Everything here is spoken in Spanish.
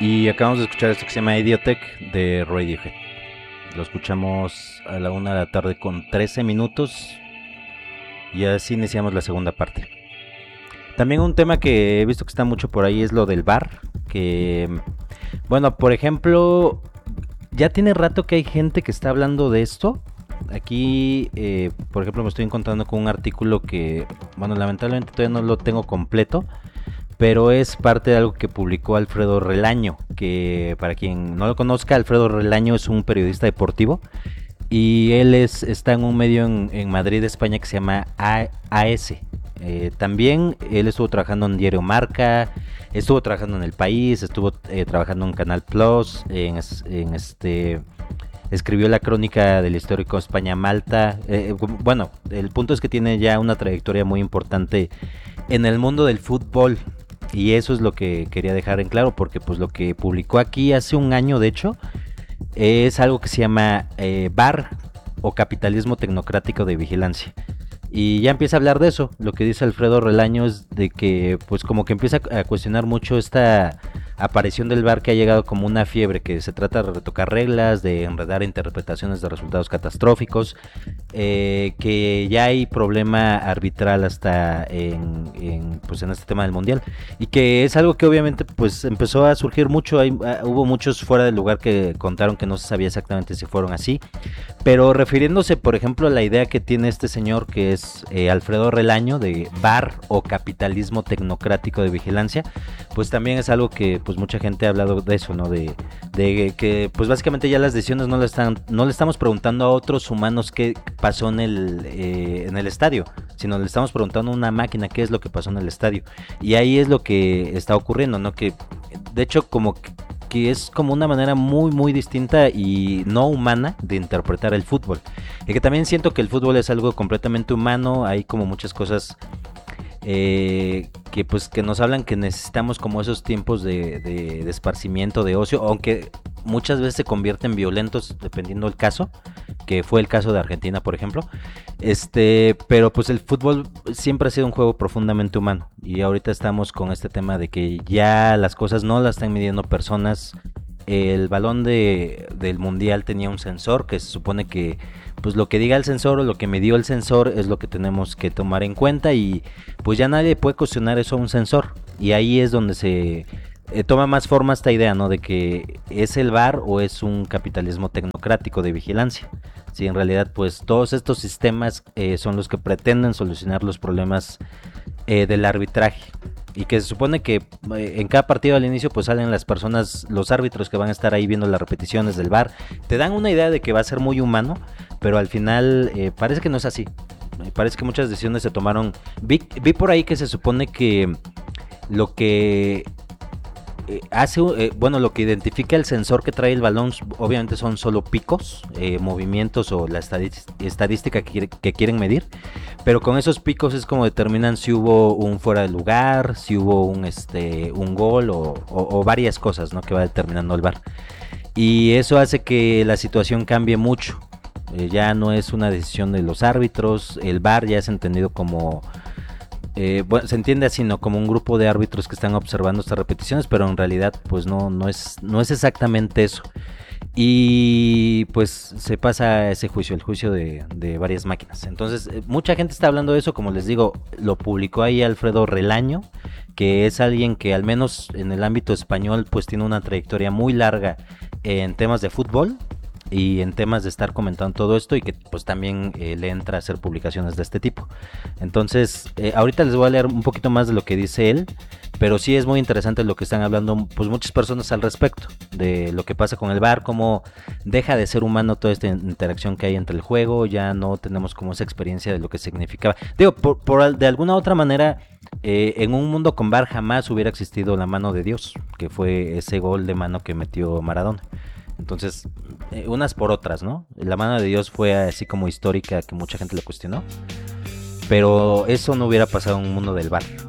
Y acabamos de escuchar esto que se llama Idiotech de Radiohead. Lo escuchamos a la 1 de la tarde con 13 minutos. Y así iniciamos la segunda parte. También un tema que he visto que está mucho por ahí es lo del VAR. Que, bueno, por ejemplo, ya tiene rato que hay gente que está hablando de esto. Aquí, por ejemplo, me estoy encontrando con un artículo que, bueno, lamentablemente todavía no lo tengo completo, pero es parte de algo que publicó Alfredo Relaño, que para quien no lo conozca, Alfredo Relaño es un periodista deportivo y él está en un medio en Madrid, España, que se llama AS. También él estuvo trabajando en Diario Marca, estuvo trabajando en El País, estuvo trabajando en Canal Plus, escribió la crónica del histórico España-Malta. Bueno, el punto es que tiene ya una trayectoria muy importante en el mundo del fútbol. Y eso es lo que quería dejar en claro, porque pues lo que publicó aquí hace un año, de hecho, es algo que se llama VAR o capitalismo tecnocrático de vigilancia. Y ya empieza a hablar de eso. Lo que dice Alfredo Relaño es de que pues como que empieza a cuestionar mucho esta aparición del VAR, que ha llegado como una fiebre, que se trata de retocar reglas, de enredar interpretaciones de resultados catastróficos, que ya hay problema arbitral hasta pues en este tema del mundial, y que es algo que obviamente pues empezó a surgir mucho. Hubo muchos fuera del lugar que contaron que no se sabía exactamente si fueron así, pero refiriéndose por ejemplo a la idea que tiene este señor que es Alfredo Relaño de VAR o capitalismo tecnocrático de vigilancia, pues también es algo que pues mucha gente ha hablado de eso, ¿no? De que pues básicamente ya las decisiones no le estamos preguntando a otros humanos qué pasó en el estadio, sino le estamos preguntando a una máquina qué es lo que pasó en el estadio. Y ahí es lo que está ocurriendo, ¿no? Que de hecho como que es como una manera muy muy distinta y no humana de interpretar el fútbol. Y que también siento que el fútbol es algo completamente humano. Hay como muchas cosas que pues que nos hablan que necesitamos como esos tiempos de esparcimiento, de ocio, aunque muchas veces se convierten violentos dependiendo del caso, que fue el caso de Argentina por ejemplo. Pero pues el fútbol siempre ha sido un juego profundamente humano, y ahorita estamos con este tema de que ya las cosas no las están midiendo personas. El balón del mundial tenía un sensor que se supone que pues lo que diga el sensor o lo que midió el sensor es lo que tenemos que tomar en cuenta, y pues ya nadie puede cuestionar eso a un sensor. Y ahí es donde se toma más forma esta idea, ¿no? De que es el VAR o es un capitalismo tecnocrático de vigilancia. Sí, en realidad pues todos estos sistemas son los que pretenden solucionar los problemas del arbitraje, y que se supone que en cada partido al inicio pues salen las personas, los árbitros que van a estar ahí viendo las repeticiones del VAR, te dan una idea de que va a ser muy humano, pero al final parece que no es así. Parece que muchas decisiones se tomaron. Vi por ahí que se supone que lo que bueno, lo que identifica el sensor que trae el balón obviamente son solo picos, movimientos o la estadística que quieren medir, pero con esos picos es como determinan si hubo un fuera de lugar, si hubo un gol o varias cosas, ¿no? Que va determinando el VAR, y eso hace que la situación cambie mucho. Ya no es una decisión de los árbitros, el VAR ya es entendido como bueno, se entiende así, ¿no? Como un grupo de árbitros que están observando estas repeticiones, pero en realidad pues no es exactamente eso. Y pues se pasa ese juicio, el juicio de varias máquinas. Entonces mucha gente está hablando de eso, como les digo, lo publicó ahí Alfredo Relaño, que es alguien que al menos en el ámbito español pues tiene una trayectoria muy larga en temas de fútbol y en temas de estar comentando todo esto, y que pues también le entra a hacer publicaciones de este tipo. Entonces ahorita les voy a leer un poquito más de lo que dice él, pero sí es muy interesante lo que están hablando pues muchas personas al respecto de lo que pasa con el VAR, cómo deja de ser humano toda esta interacción que hay entre el juego. Ya no tenemos como esa experiencia de lo que significaba. Digo, de alguna otra manera en un mundo con VAR jamás hubiera existido la mano de Dios, que fue ese gol de mano que metió Maradona. Entonces, unas por otras, ¿no? La mano de Dios fue así como histórica, que mucha gente le cuestionó, pero eso no hubiera pasado en un mundo del VAR.